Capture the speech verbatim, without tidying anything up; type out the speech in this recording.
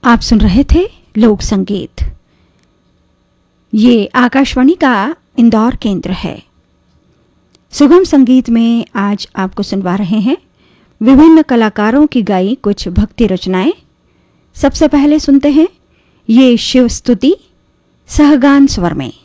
आप सुन रहे थे लोक संगीत। ये आकाशवाणी का इंदौर केंद्र है। सुगम संगीत में आज आपको सुनवा रहे हैं विभिन्न कलाकारों की गाई कुछ भक्ति रचनाएं। सबसे पहले सुनते हैं ये शिव स्तुति सहगान स्वर में।